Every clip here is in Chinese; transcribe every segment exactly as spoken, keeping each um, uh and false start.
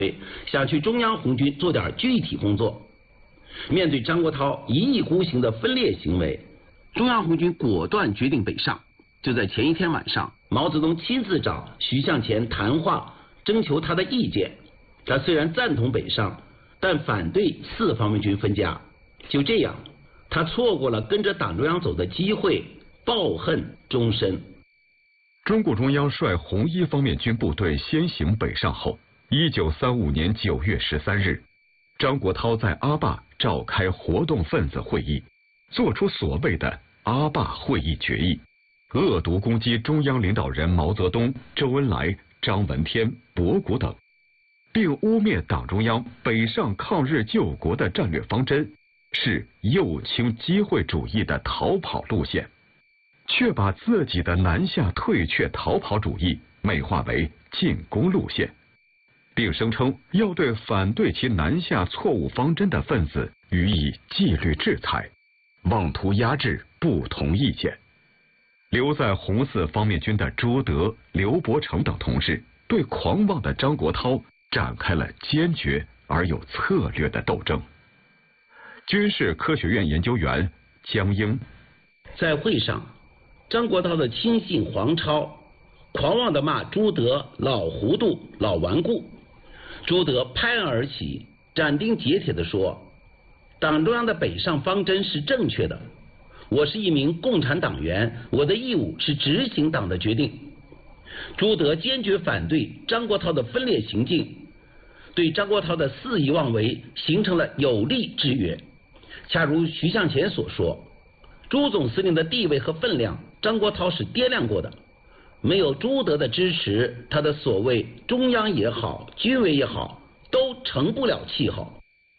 想去中央红军做点具体工作。面对张国焘一意孤行的分裂行为，中央红军果断决定北上。就在前一天晚上，毛泽东亲自找徐向前谈话，征求他的意见。他虽然赞同北上，但反对四方面军分家。就这样，他错过了跟着党中央走的机会，抱恨终身。 中共中央率红一方面军部队先行北上后，一九三五年九月十三日，张国焘在阿坝召开活动分子会议，作出所谓的阿坝会议决议，恶毒攻击中央领导人毛泽东、周恩来、张闻天、博古等，并污蔑党中央北上抗日救国的战略方针是右倾机会主义的逃跑路线，却把自己的南下退却逃跑主义美化为进攻路线，并声称要对反对其南下错误方针的分子予以纪律制裁，妄图压制不同意见。留在红四方面军的朱德、刘伯承等同志对狂妄的张国焘展开了坚决而有策略的斗争。军事科学院研究员江英在会上，张国焘的亲信黄超狂妄地骂朱德老糊涂、老顽固。朱德拍案而起，斩钉截铁地说：“党中央的北上方针是正确的，我是一名共产党员，我的义务是执行党的决定。”朱德坚决反对张国焘的分裂行径，对张国焘的肆意妄为形成了有力制约。恰如徐向前所说，朱总司令的地位和分量，张国焘是掂量过的。没有朱德的支持，他的所谓中央也好，军委也好，都成不了气候。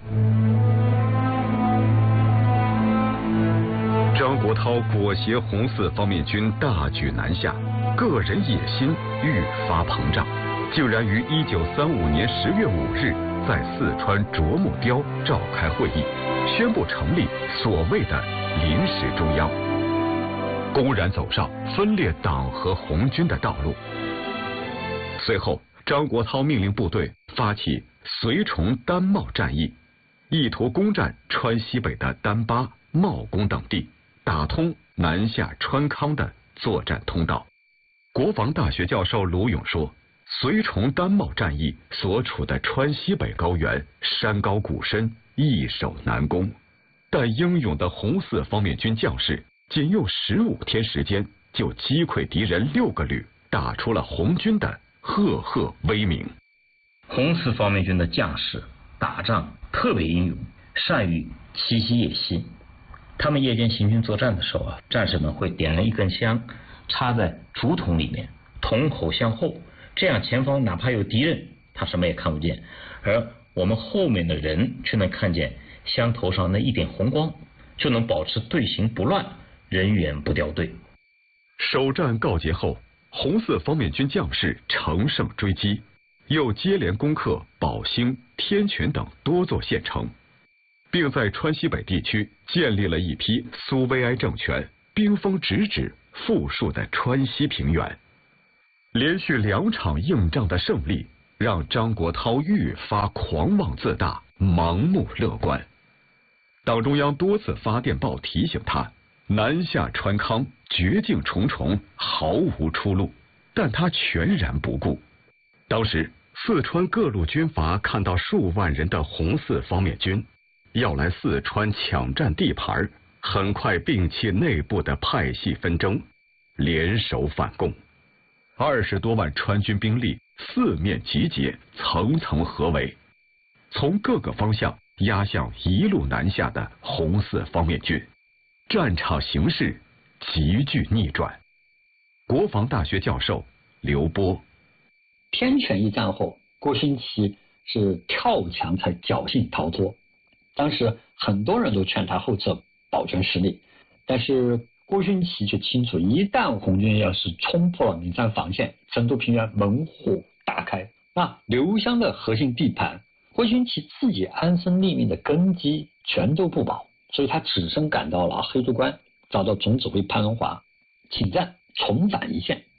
张国焘裹挟红四方面军大举南下，个人野心愈发膨胀，竟然于一九三五年十月五日在四川啄木雕召开会议，宣布成立所谓的临时中央，公然走上分裂党和红军的道路。随后，张国焘命令部队发起绥崇丹茂战役，意图攻占川西北的丹巴、茂公等地，打通南下川康的作战通道。国防大学教授卢勇说，绥崇丹茂战役所处的川西北高原山高谷深，易守难攻，但英勇的红四方面军将士仅用十五天时间就击溃敌人六个旅，打出了红军的赫赫威名。 红四方面军的将士打仗特别英勇，善于奇袭野袭。他们夜间行军作战的时候啊，战士们会点燃一根香，插在竹筒里面，筒口向后，这样前方哪怕有敌人，他什么也看不见，而我们后面的人却能看见香头上那一点红光，就能保持队形不乱，人员不掉队。 首战告捷后，红四方面军将士乘胜追击，又接连攻克宝兴、天泉等多座县城，并在川西北地区建立了一批苏维埃政权兵锋直指富庶的川西平原。连续两场硬仗的胜利，让张国焘愈发狂妄自大、盲目乐观。党中央多次发电报提醒他，南下川康绝境重重，毫无出路，但他全然不顾。当时四川各路军阀看到数万人的红四方面军要来四川抢占地盘，很快摒弃内部的派系纷争，联手反共。二十多万川军兵力四面集结，层层合围，从各个方向压向一路南下的红四方面军，战场形势急剧逆转。国防大学教授刘波： 天泉一战后，郭勋祺是跳墙才侥幸逃脱，当时很多人都劝他后撤，保全实力，但是郭勋祺却清楚，一旦红军要是冲破了岷山防线，成都平原猛火大开，那刘湘的核心地盘，郭勋祺自己安身立命的根基全都不保，所以他只身赶到了黑龙关，找到总指挥潘荣华，请战重返一线。